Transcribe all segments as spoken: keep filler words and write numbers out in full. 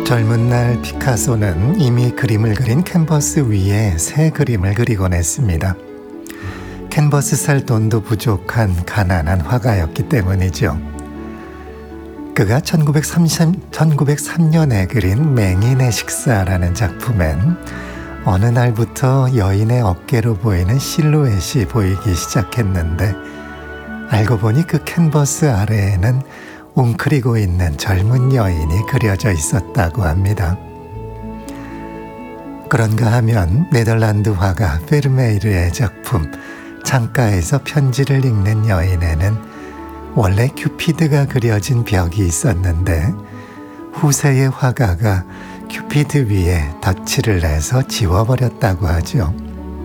젊은 날 피카소는 이미 그림을 그린 캔버스 위에 새 그림을 그리곤 했습니다. 캔버스 살 돈도 부족한 가난한 화가였기 때문이죠. 그가 천구백삼 년에 그린 맹인의 식사라는 작품엔 어느 날부터 여인의 어깨로 보이는 실루엣이 보이기 시작했는데, 알고 보니 그 캔버스 아래에는 웅크리고 있는 젊은 여인이 그려져 있었다고 합니다. 그런가 하면 네덜란드 화가 페르메이르의 작품 창가에서 편지를 읽는 여인에는 원래 큐피드가 그려진 벽이 있었는데, 후세의 화가가 큐피드 위에 덧칠을 해서 지워버렸다고 하죠.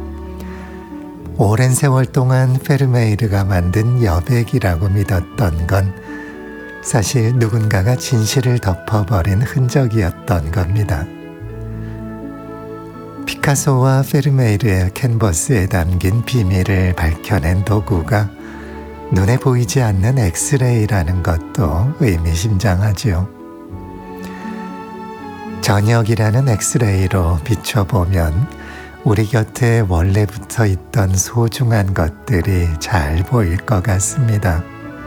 오랜 세월 동안 페르메이르가 만든 여백이라고 믿었던 건 사실 누군가가 진실을 덮어버린 흔적이었던 겁니다. 피카소와 페르메이르의 캔버스에 담긴 비밀을 밝혀낸 도구가 눈에 보이지 않는 엑스레이라는 것도 의미심장하지요. 저녁이라는 엑스레이로 비춰보면 우리 곁에 원래부터 있던 소중한 것들이 잘 보일 것 같습니다.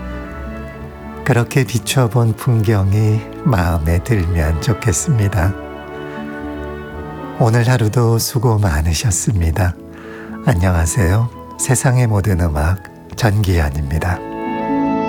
그렇게 비춰본 풍경이 마음에 들면 좋겠습니다. 오늘 하루도 수고 많으셨습니다. 안녕하세요. 세상의 모든 음악 전기현입니다.